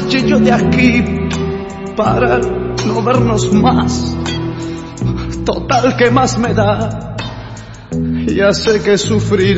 marche yo de aquí para no vernos más. Total, ¿qué más me da? Ya sé que sufriré